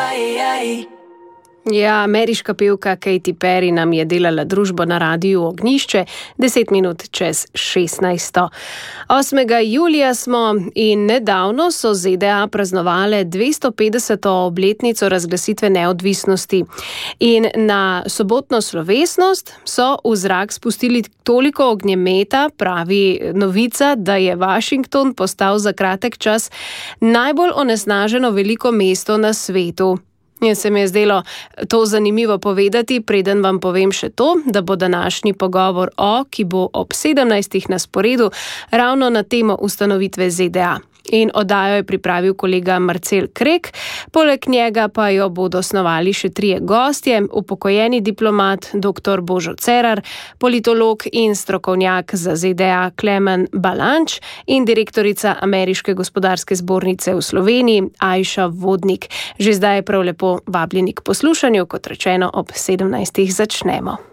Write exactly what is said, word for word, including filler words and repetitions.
Ja, ameriška pevka Katy Perry nam je delala družbo na radiu Ognjišče, deset minut čez šestnajsto. osmega julija smo in nedavno so Z D A praznovale dvesto petdeseto obletnico razglasitve neodvisnosti. In na sobotno slovesnost so v zrak spustili toliko ognjemeta, pravi novica, da je Washington postal za kratek čas najbolj onesnaženo veliko mesto na svetu. In se mi je zdelo to zanimivo povedati, preden vam povem še to, da bo današnji pogovor o, ki bo ob sedemnajstih na sporedu, ravno na temo ustanovitve Z D A. In oddajo je pripravil kolega Marcel Krek, poleg njega pa jo bodo osnovali še trije gostje, upokojeni diplomat dr. Božo Cerar, politolog in strokovnjak za Z D A Klemen Balanč in direktorica Ameriške gospodarske zbornice v Sloveniji Ajša Vodnik. Že zdaj je prav lepo vabljeni k poslušanju, kot rečeno ob sedemnajstih začnemo.